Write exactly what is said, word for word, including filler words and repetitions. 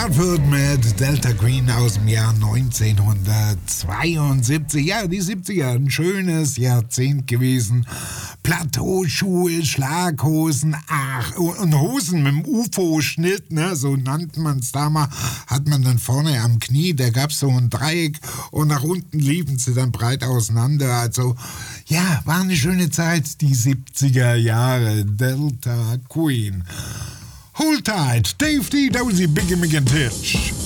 Stratford mit Delta Queen aus dem Jahr neunzehnhundertzweiundsiebzig. Ja, die siebziger, ein schönes Jahrzehnt gewesen. Plateauschuhe, Schlaghosen, ach, und Hosen mit dem U F O-Schnitt, ne, so nannte man es damals, hat man dann vorne am Knie, da gab es so ein Dreieck und nach unten liefen sie dann breit auseinander. Also, ja, war eine schöne Zeit, die siebziger Jahre, Delta Queen. Hold tight, Dave D. Dozy, Biggie McIntyre.